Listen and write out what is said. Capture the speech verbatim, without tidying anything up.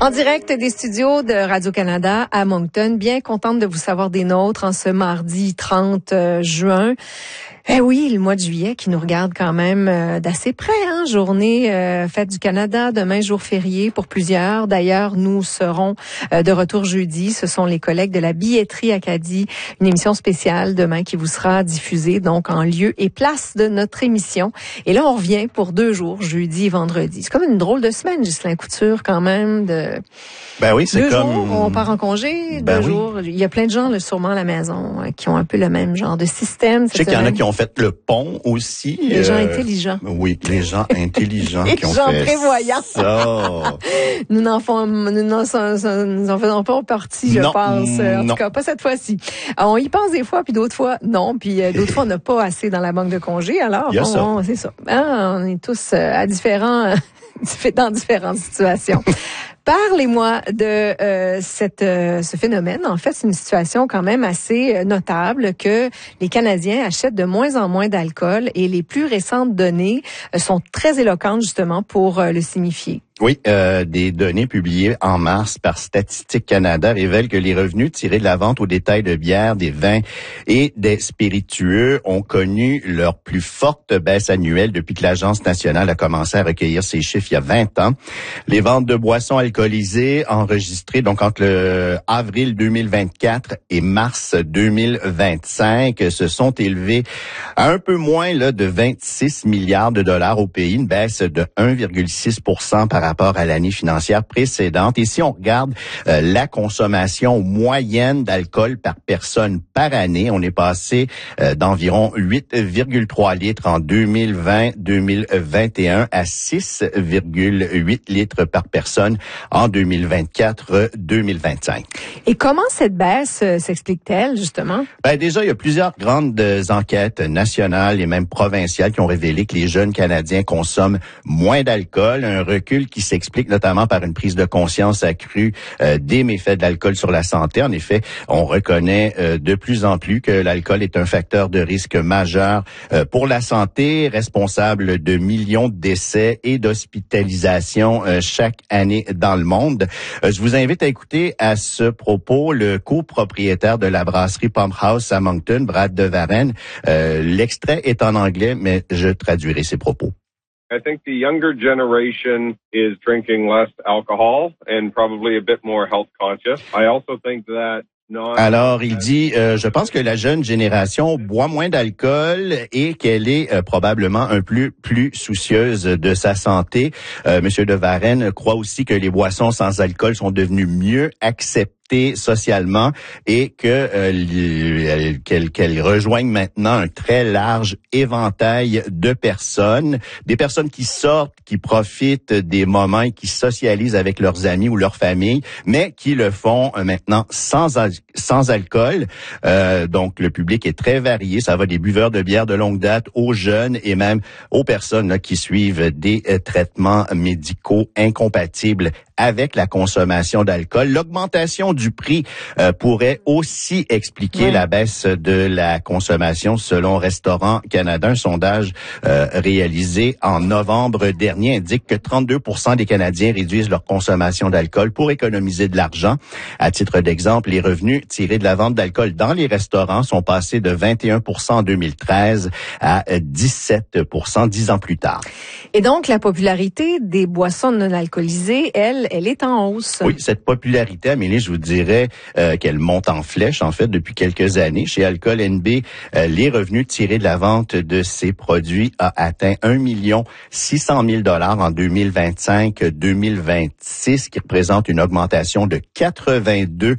En direct des studios de Radio-Canada à Moncton, bien contente de vous savoir des nôtres en ce mardi trente juin. Eh oui, le mois de juillet qui nous regarde quand même euh, d'assez près, hein, journée euh, fête du Canada, demain jour férié pour plusieurs. D'ailleurs, nous serons euh, de retour jeudi. Ce sont les collègues de la Billetterie Acadie, une émission spéciale demain qui vous sera diffusée donc en lieu et place de notre émission. Et là, on revient pour deux jours, jeudi et vendredi. C'est comme une drôle de semaine, Ghislain Couture, quand même. De Ben oui, c'est deux comme jours, on part en congé, ben deux oui. jours. Il y a plein de gens, là, sûrement à la maison, euh, qui ont un peu le même genre de système. Je sais qu'il y en a qui ont fait le pont aussi. Les euh, gens intelligents. Oui, les gens intelligents les qui ont gens fait prévoyants. ça. Nous n'en faisons, nous n'en nous en faisons pas partie, je non, pense. En non. tout cas, pas cette fois-ci. Alors, on y pense des fois, puis d'autres fois, non. Puis euh, d'autres fois, on n'a pas assez dans la banque de congés. Alors, Il y a bon, ça. on, c'est ça. Hein, on est tous euh, à différents, dans différentes situations. Parlez-moi de euh, cette, euh, ce phénomène. En fait, c'est une situation quand même assez euh, notable que les Canadiens achètent de moins en moins d'alcool et les plus récentes données euh, sont très éloquentes justement pour euh, le signifier. Oui, euh, des données publiées en mars par Statistique Canada révèlent que les revenus tirés de la vente au détail de bières, des vins et des spiritueux ont connu leur plus forte baisse annuelle depuis que l'Agence nationale a commencé à recueillir ces chiffres il y a vingt ans. Les ventes de boissons alcoolisées enregistrées donc entre le avril deux mille vingt-quatre et mars deux mille vingt-cinq se sont élevées à un peu moins là de vingt-six milliards de dollars au pays, une baisse de un virgule six pour cent par rapport à l'année financière précédente. Et si on regarde euh, la consommation moyenne d'alcool par personne par année, on est passé euh, d'environ huit virgule trois litres en deux mille vingt deux mille vingt et un à six virgule huit litres par personne en deux mille vingt-quatre deux mille vingt-cinq. Et comment cette baisse euh, s'explique-t-elle, justement? Ben déjà, il y a plusieurs grandes enquêtes nationales et même provinciales qui ont révélé que les jeunes Canadiens consomment moins d'alcool, un recul qui s'explique notamment par une prise de conscience accrue euh, des méfaits de l'alcool sur la santé. En effet, on reconnaît euh, de plus en plus que l'alcool est un facteur de risque majeur euh, pour la santé, responsable de millions de décès et d'hospitalisations euh, chaque année dans le monde. Euh, je vous invite à écouter à ce propos le copropriétaire de la brasserie Pump House à Moncton, Brad DeVarenne. Euh, l'extrait est en anglais, mais je traduirai ses propos. I think the younger generation is drinking less alcohol and probably a bit more health conscious. I also think that Alors, il dit, euh, je pense que la jeune génération boit moins d'alcool et qu'elle est euh, probablement un peu plus soucieuse de sa santé. Euh, Monsieur DeVarenne croit aussi que les boissons sans alcool sont devenues mieux acceptées socialement et que euh, qu'elle qu'elle rejoigne maintenant un très large éventail de personnes, des personnes qui sortent, qui profitent des moments et qui socialisent avec leurs amis ou leur famille, mais qui le font euh, maintenant sans al- sans alcool. Euh, donc le public est très varié, ça va des buveurs de bière de longue date aux jeunes et même aux personnes là, qui suivent des euh, traitements médicaux incompatibles avec la consommation d'alcool. L'augmentation du prix euh, pourrait aussi expliquer oui. la baisse de la consommation selon Restaurant Canada. Un sondage euh, réalisé en novembre dernier indique que trente-deux pour cent des Canadiens réduisent leur consommation d'alcool pour économiser de l'argent. À titre d'exemple, les revenus tirés de la vente d'alcool dans les restaurants sont passés de vingt et un pour cent en deux mille treize à dix-sept pour cent dix ans plus tard. Et donc, la popularité des boissons non alcoolisées, elle, elle est en hausse. Oui, cette popularité, Amélie, je vous dirais euh, qu'elle monte en flèche, en fait, depuis quelques années. Chez Alcool N B, euh, les revenus tirés de la vente de ces produits a atteint un million six cent mille dollars en deux mille vingt-cinq deux mille vingt-six, qui représente une augmentation de quatre-vingt-deux